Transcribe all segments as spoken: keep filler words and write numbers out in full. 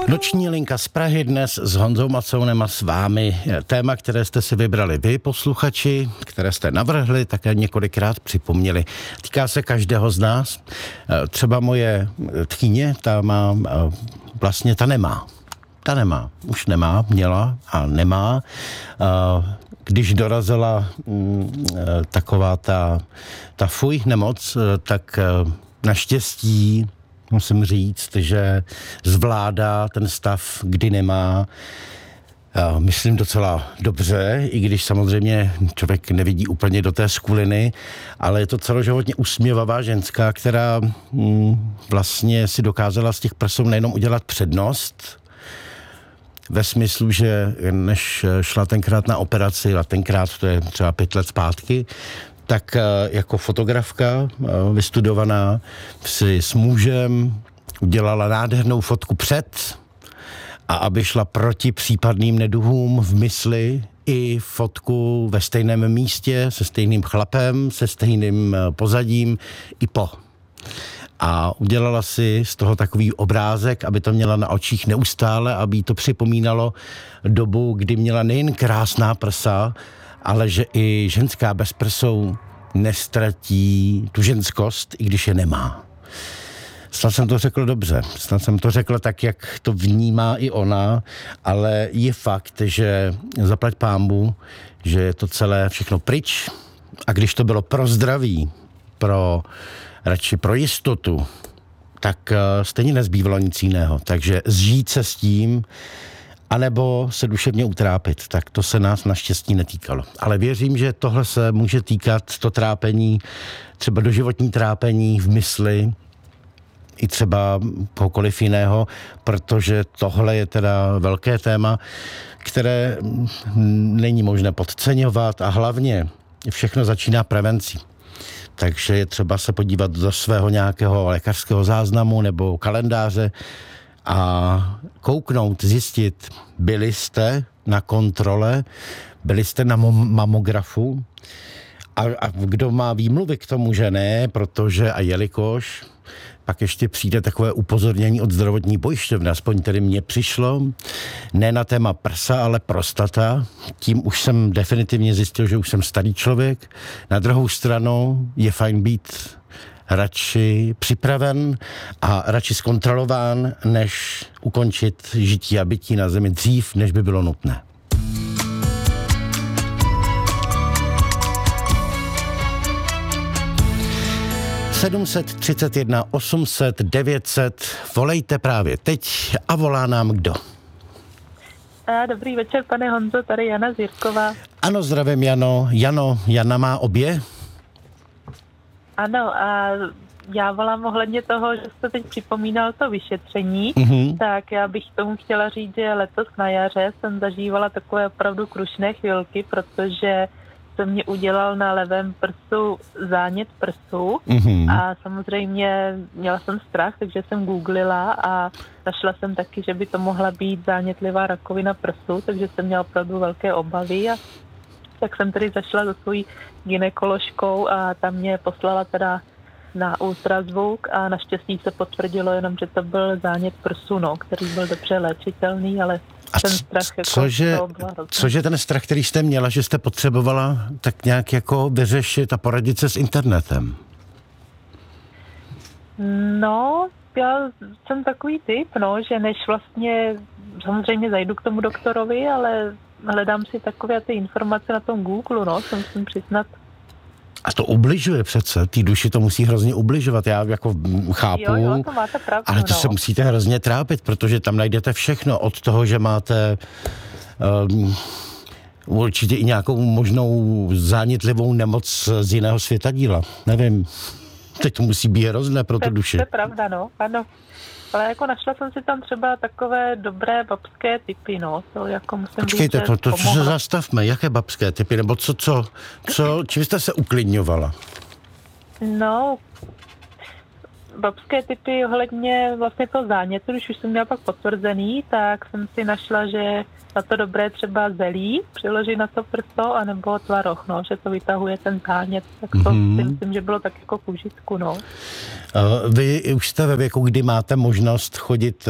Noční linka z Prahy dnes s Honzou Macounem a s vámi. Téma, které jste si vybrali vy, posluchači, které jste navrhli, také několikrát připomněli. Týká se každého z nás. Třeba moje tchýně, ta má, vlastně ta nemá. Ta nemá. Už nemá, měla a nemá. Když dorazila taková ta, ta fuj nemoc, tak naštěstí musím říct, že zvládá ten stav, kdy nemá, myslím docela dobře, i když samozřejmě člověk nevidí úplně do té skuliny, ale je to celoživotně usměvavá ženská, která vlastně si dokázala z těch prsou nejenom udělat přednost, ve smyslu, že než šla tenkrát na operaci, a tenkrát to je třeba pět let zpátky, tak jako fotografka vystudovaná si s mužem udělala nádhernou fotku před a aby šla proti případným neduhům v mysli i fotku ve stejném místě, se stejným chlapem, se stejným pozadím i po. A udělala si z toho takový obrázek, aby to měla na očích neustále, aby jí to připomínalo dobu, kdy měla nejen krásná prsa, ale že i ženská bez prsou nestratí tu ženskost, i když je nemá. Snad jsem to řekl dobře, snad jsem to řekl tak, jak to vnímá i ona, ale je fakt, že zaplať pánbu, že je to celé všechno pryč a když to bylo pro zdraví, pro radši pro jistotu, tak stejně nezbývalo nic jiného. Takže zžít se s tím, anebo se duševně utrápit. Tak to se nás naštěstí netýkalo. Ale věřím, že tohle se může týkat, to trápení, třeba doživotní trápení v mysli, i třeba kohokoliv jiného, protože tohle je teda velké téma, které není možné podceňovat a hlavně všechno začíná prevencí. Takže je třeba se podívat do svého nějakého lékařského záznamu nebo kalendáře a kouknout, zjistit, byli jste na kontrole, byli jste na mamografu a, a kdo má výmluvy k tomu, že ne, protože a jelikož pak ještě přijde takové upozornění od zdravotní pojišťovny, aspoň tedy mně přišlo, ne na téma prsa, ale prostata. Tím už jsem definitivně zjistil, že už jsem starý člověk. Na druhou stranu je fajn být radši připraven a radši zkontrolován, než ukončit žití a bytí na zemi dřív, než by bylo nutné. sedm set třicet jedna, osm set, devět set, volejte právě teď a volá nám kdo? A dobrý večer, pane Honzo, tady Jana Zírková. Ano, zdravím Jano. Jano, Jana má obě? Ano, a já volám ohledně toho, že jste teď připomínal to vyšetření, Mm-hmm. tak já bych tomu chtěla říct, že letos na jaře jsem zažívala takové opravdu krušné chvilky, protože jsem mě udělal na levém prsu zánět prsu Mm-hmm. a samozřejmě měla jsem strach, takže jsem googlila a našla jsem taky, že by to mohla být zánětlivá rakovina prsu, takže jsem měla opravdu velké obavy a tak jsem tedy zašla za svojí gynekoložkou a tam mě poslala teda na ultrazvuk a naštěstí se potvrdilo jenom, že to byl zánět prsu, no, který byl dobře léčitelný, ale A ten strach jako cože, cože ten strach, který jste měla, že jste potřebovala tak nějak jako vyřešit a poradit se s internetem? No, já jsem takový typ, no, že než vlastně samozřejmě zajdu k tomu doktorovi, ale hledám si takové ty informace na tom Google, no, se musím přiznat. A to ubližuje přece, té duši to musí hrozně ubližovat, já jako chápu, jo, jo, to máte pravdu, ale to no. se musíte hrozně trápit, protože tam najdete všechno, od toho, že máte um, určitě i nějakou možnou zánětlivou nemoc z jiného světadíla, nevím, teď to musí být hrozné pro tu duši. To je pravda, no, ano. Ale jako našla jsem si tam třeba takové dobré babské typy, no, to jako musím Počkejte, říct, to, to, to pomohlo. se zastavme, jaké babské typy, nebo co, co, co, čím jste se uklidňovala? No, babské typy ohledně vlastně toho zánětu, když už jsem měla pak potvrzený, tak jsem si našla, že na to dobré třeba zelí, přiložit na to prso, anebo tvaroh, no, že to vytahuje ten zánět. Tak to mm-hmm. si myslím, že bylo tak jako k užitku, no. Vy už jste ve věku, kdy máte možnost chodit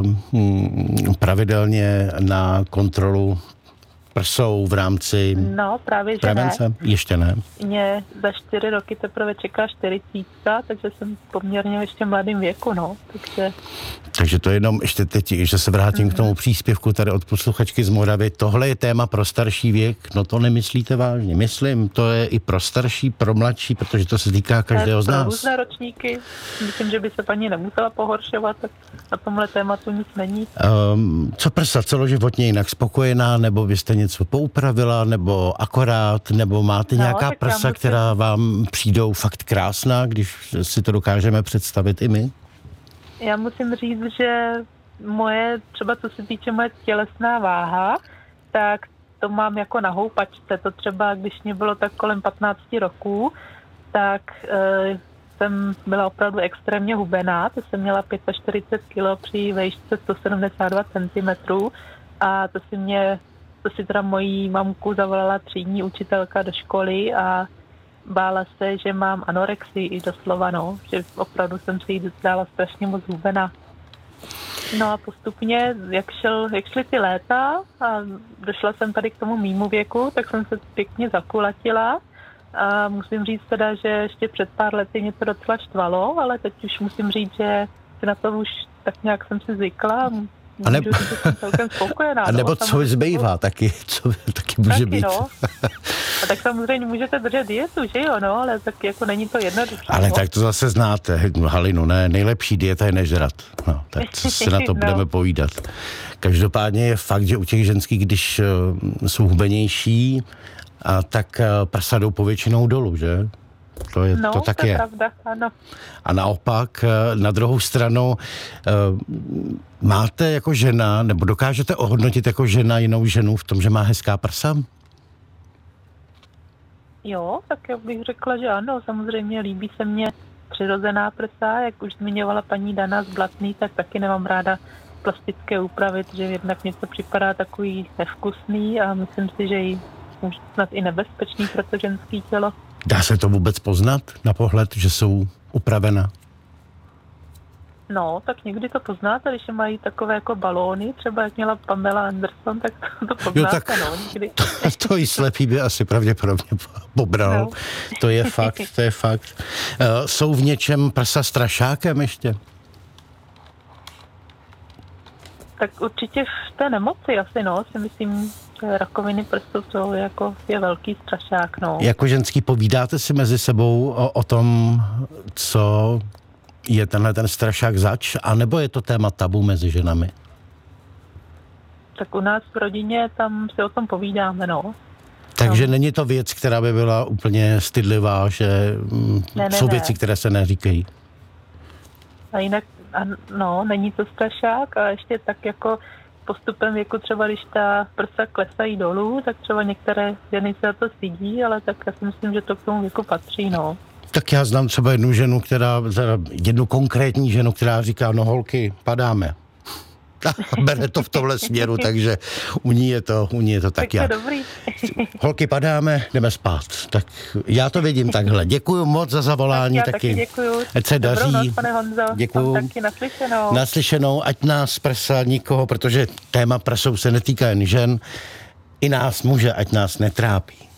uh, pravidelně na kontrolu prsou v rámci no, právě, že prevence? Ne. Ještě ne. Mě za čtyři roky teprve čeká čtyřicítka, takže jsem poměrně ještě mladým věku, no. Takže, takže to jenom ještě teď, že se vrátím mm. k tomu příspěvku tady od posluchačky z Moravy. Tohle je téma pro starší věk, no to nemyslíte vážně. Myslím, to je i pro starší, pro mladší, protože to se týká každého z nás. Pro různé ročníky, myslím, že by se paní nemusela pohoršovat, tak na tomhle tématu nic není. Um, co prsa, celoživotně jinak spokojená, nebo byste něco poupravila, nebo akorát, nebo máte no, nějaká prsa, musím... která vám přijdou fakt krásná, když si to dokážeme představit i my? Já musím říct, že moje, třeba co se týče moje tělesná váha, tak to mám jako na houpačce. To třeba, když mě bylo tak kolem patnáct roků, tak e, jsem byla opravdu extrémně hubená. To jsem měla čtyřicet pět kilo při vejšce sto sedmdesát dva centimetrů a to si mě To si teda mojí mamku zavolala třídní učitelka do školy a bála se, že mám anorexii i doslova, no, že opravdu jsem si jí dala strašně moc hubená. No a postupně, jak, šel, jak šly ty léta a došla jsem tady k tomu mýmu věku, tak jsem se pěkně zakulatila a musím říct teda, že ještě před pár lety mě to docela štvalo, ale teď už musím říct, že na to už tak nějak jsem si zvykla. A nebo, a nebo no, co zbývá, taky, co taky může taky, být. No. A tak samozřejmě můžete držet dietu, že jo, no, ale tak jako není to jednoduché. Ale no. tak to zase znáte, Halinu, ne, nejlepší dieta je nežrat. No, tak co se na to no. budeme povídat. Každopádně je fakt, že u těch ženských, když uh, jsou hubenější, a tak uh, prsa jdou povětšinou dolů, že? To, je, no, to tak to je je. pravda, ano. A naopak, na druhou stranu, máte jako žena, nebo dokážete ohodnotit jako žena jinou ženu v tom, že má hezká prsa? Jo, tak já bych řekla, že ano. Samozřejmě líbí se mně přirozená prsa, jak už zmiňovala paní Dana z Blatný, tak taky nemám ráda plastické úpravy, že jednak mě to připadá takový nevkusný a myslím si, že i snad i nebezpečný pro to ženský tělo. Dá se to vůbec poznat na pohled, že jsou upravena? No, tak někdy to poznáte, když mají takové jako balóny, třeba jak měla Pamela Anderson, tak to, to poznáte, jo, tak no, někdy. To, to i slepý by asi pravděpodobně pobral. No. To je fakt, to je fakt. Uh, jsou v něčem prsa strašákem ještě? Tak určitě v té nemoci asi, no, si myslím, že rakoviny prstu to je, jako, je velký strašák, no. Jako ženský povídáte si mezi sebou o, o tom, co je tenhle ten strašák zač, anebo je to téma tabu mezi ženami? Tak u nás v rodině tam si o tom povídáme, no. Takže no. Není to věc, která by byla úplně stydlivá, že ne, ne, jsou ne. věci, které se neříkají? A jinak, no, není to strašák a ještě tak jako postupem věku třeba, když ta prsa klesají dolů, tak třeba některé ženy se za to stydí, ale tak já si myslím, že to k tomu věku patří, no. Tak já znám třeba jednu ženu, která, jednu konkrétní ženu, která říká, no holky, padáme. A bere to v tomhle směru, takže u ní je to, u ní je to tak, tak já. Dobrý. Holky, padáme, jdeme spát. Tak já to vidím takhle. Děkuju moc za zavolání. Tak já taky. taky děkuju. Ať se daří. Dobrou noc, pane Honzo. Děkuju. Taky naslyšenou. Naslyšenou, ať nás prsa nikoho, protože téma prsou se netýká jen žen, i nás muže, ať nás netrápí.